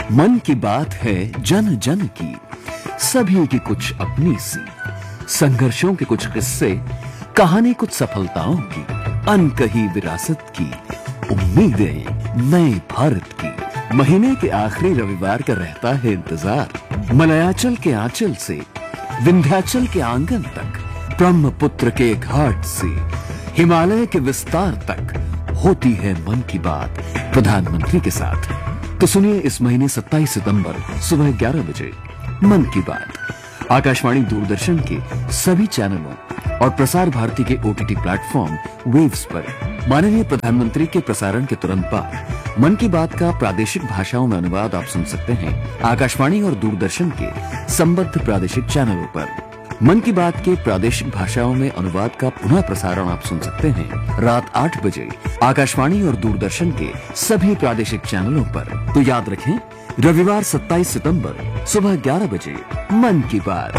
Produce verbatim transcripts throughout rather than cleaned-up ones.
मन की बात है जन जन की, सभी की कुछ अपनी सी, संघर्षों के कुछ किस्से, कहानी कुछ सफलताओं की, अनकही विरासत की, उम्मीदें नए भारत की। महीने के आखिरी रविवार का रहता है इंतजार, मलयाचल के आंचल से विंध्याचल के आंगन तक, ब्रह्मपुत्र के घाट से हिमालय के विस्तार तक होती है मन की बात प्रधानमंत्री के साथ। तो सुनिए इस महीने सत्ताईस सितंबर सुबह ग्यारह बजे मन की बात आकाशवाणी दूरदर्शन के सभी चैनलों और प्रसार भारती के ओटीटी प्लेटफॉर्म वेव्स पर। माननीय प्रधानमंत्री के प्रसारण के तुरंत बाद मन की बात का प्रादेशिक भाषाओं में अनुवाद आप सुन सकते हैं आकाशवाणी और दूरदर्शन के संबद्ध प्रादेशिक चैनलों पर। मन की बात के प्रादेशिक भाषाओं में अनुवाद का पुनः प्रसारण आप सुन सकते हैं रात आठ बजे आकाशवाणी और दूरदर्शन के सभी प्रादेशिक चैनलों पर। तो याद रखें, रविवार सत्ताईस सितंबर सुबह ग्यारह बजे मन की बात।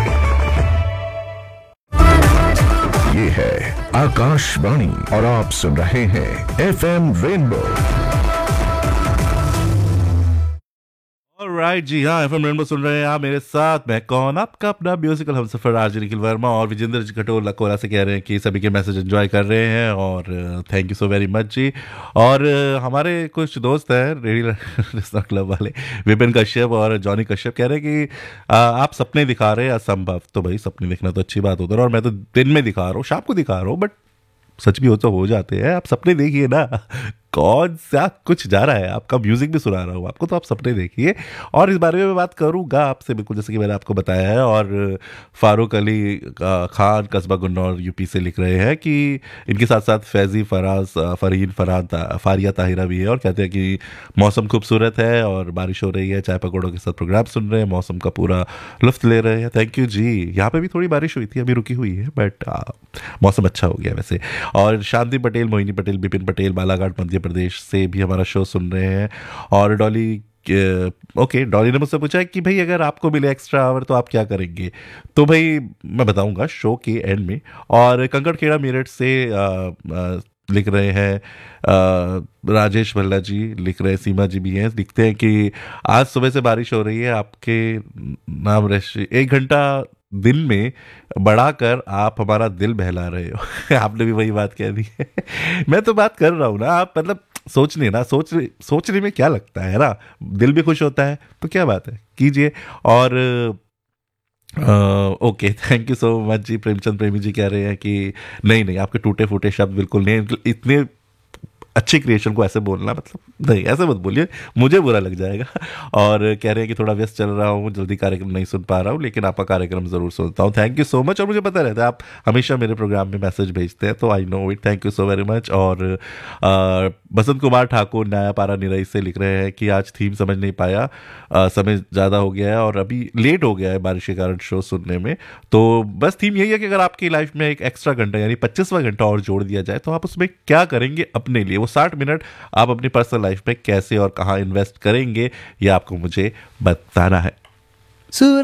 ये है आकाशवाणी और आप सुन रहे हैं एफएम रेनबो। राइट right, जी हाँ, एफएम रेनबो सुन रहे हैं आप। मेरे साथ मैं कौन, आपका अपना म्यूजिकल हमसफर आरजे निखिल वर्मा और विजेंद्र जी खटोला कोला से कह रहे हैं कि सभी के मैसेज एंजॉय कर रहे हैं और thank you so very much जी। और हमारे कुछ दोस्त हैं रेडियो क्लब वाले, विपिन कश्यप और जॉनी कश्यप, कह रहे हैं कि आ, आप सपने दिखा रहे हैं असंभव। तो भाई सपने दिखना तो अच्छी बात होता है और मैं तो दिन में दिखा रहा हूँ, शाम को दिखा रहा हूँ, बट सच भी हो तो हो जाते हैं। आप सपने देखिए ना, कौन सा कुछ जा रहा है, आपका म्यूजिक भी सुना रहा हूँ आपको, तो आप सपने देखिए। और इस बारे में मैं बात करूँगा आपसे बिल्कुल जैसे कि मैंने आपको बताया है। और फारूक अली खान कस्बा गुन्नौर यूपी से लिख रहे हैं कि इनके साथ साथ फैज़ी फराज फरहीन फरहान फारिया ताहिरा भी है और कहते हैं कि मौसम खूबसूरत है और बारिश हो रही है, चाय पकौड़ों के साथ प्रोग्राम सुन रहे हैं, मौसम का पूरा लुत्फ ले रहे हैं। थैंक यू जी। यहाँ पे भी थोड़ी बारिश हुई थी, अभी रुकी हुई है, बट मौसम अच्छा हो गया वैसे। और शांति पटेल, मोहिनी पटेल, बिपिन पटेल बालाघाट मध्य प्रदेश से भी हमारा शो सुन रहे हैं। और डॉली ओके डॉली ने मुझसे पूछा है कि भाई अगर आपको मिले एक्स्ट्रा आवर तो आप क्या करेंगे। तो भाई मैं बताऊंगा शो के एंड में। और कंकड़ खेड़ा मेरठ से आ, आ, लिख रहे हैं आ, राजेश भल्ला जी लिख रहे हैं, सीमा जी भी हैं, लिखते हैं कि आज सुबह से बारिश हो रही है, आपके नाम रश एक घंटा दिन में बढ़ाकर आप हमारा दिल बहला रहे हो। आपने भी वही बात कह दी है। मैं तो बात कर रहा हूँ ना, आप मतलब सोचने ना सोच सोचने में क्या लगता है ना, दिल भी खुश होता है, तो क्या बात है, कीजिए। और okay thank you so much जी। प्रेमचंद प्रेमी जी कह रहे हैं कि नहीं नहीं आपके टूटे फूटे शब्द बिल्कुल नहीं, इतने अच्छी क्रिएशन को ऐसे बोलना, मतलब नहीं ऐसे मत बोलिए, मुझे बुरा लग जाएगा। और कह रहे हैं कि थोड़ा व्यस्त चल रहा हूँ, जल्दी कार्यक्रम नहीं सुन पा रहा हूँ, लेकिन आपका कार्यक्रम ज़रूर सुनता हूँ। Thank you so much. और मुझे पता रहता है आप हमेशा मेरे प्रोग्राम में मैसेज भेजते हैं, तो I know it, thank you so very much. और आ, बसंत कुमार ठाकुर नयापारा निरई से लिख रहे हैं कि आज थीम समझ नहीं पाया, आ, समय ज़्यादा हो गया है और अभी लेट हो गया है बारिश के कारण शो सुनने में। तो बस थीम यही है कि अगर आपकी लाइफ में एक एक्स्ट्रा घंटा यानी पच्चीसवां घंटा और जोड़ दिया जाए तो आप उसमें क्या करेंगे अपने लिए। साठ मिनट आप अपनी पर्सनल लाइफ में कैसे और कहां इन्वेस्ट करेंगे, ये आपको मुझे बताना है।